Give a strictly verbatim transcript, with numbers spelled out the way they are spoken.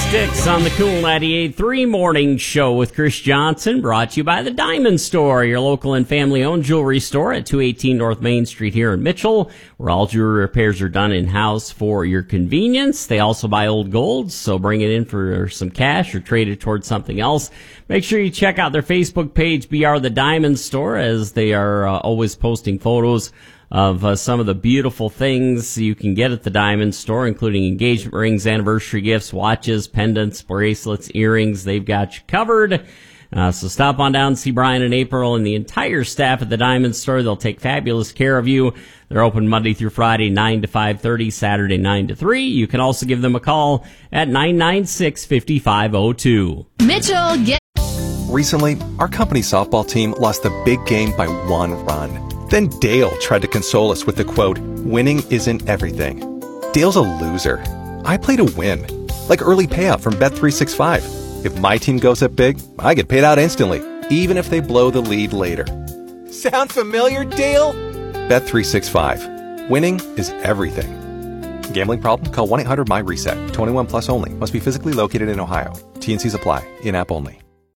Sticks on the Cool ninety-eight point three Morning Show with Chris Johnson, brought to you by the Diamond Store, your local and family-owned jewelry store at two eighteen North Main Street here in Mitchell, where all jewelry repairs are done in-house for your convenience. They also buy old gold, so bring it in for some cash or trade it towards something else. Make sure you check out their Facebook page, B R The Diamond Store, as they are uh, always posting photos of uh, some of the beautiful things you can get at the Diamond Store, including engagement rings, anniversary gifts, watches, pendants, bracelets, earrings. They've got you covered. Uh, so stop on down and see Brian and April and the entire staff at the Diamond Store. They'll take fabulous care of you. They're open Monday through Friday, nine to five thirty, Saturday, nine to three. You can also give them a call at nine nine six, five five zero two. Mitchell, get... Recently, our company softball team lost the big game by one run. Then Dale tried to console us with the quote, "Winning isn't everything." Dale's a loser. I play to win. Like early payout from Bet three sixty-five. If my team goes up big, I get paid out instantly, even if they blow the lead later. Sound familiar, Dale? Bet three sixty-five. Winning is everything. Gambling problem? Call one eight hundred M Y RESET. twenty-one plus only. Must be physically located in Ohio. T N Cs apply. In-app only.